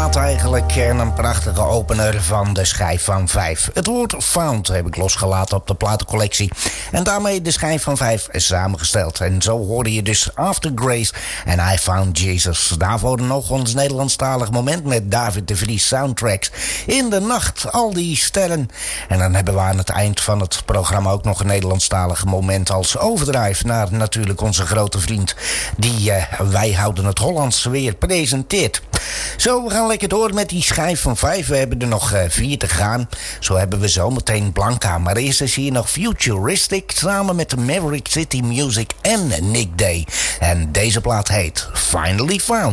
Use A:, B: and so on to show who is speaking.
A: plaat eigenlijk en een prachtige opener van de schijf van 5. Het woord found heb ik losgelaten op de platencollectie. En daarmee de schijf van 5 samengesteld. En zo hoorde je dus After Grace en I Found Jesus. Daarvoor nog ons Nederlandstalig moment met David de Vries soundtracks. In de nacht, al die sterren. En dan hebben we aan het eind van het programma ook nog een Nederlandstalig moment als overdrive naar natuurlijk onze grote vriend die Wij Houden het Hollands weer presenteert. Zo, we gaan lekker door met die schijf van 5. We hebben er nog 4 te gaan. Zo hebben we zometeen Blanca. Maar eerst is hier nog Futuristic samen met de Maverick City Music en Nick Day. En deze plaat heet Finally Found.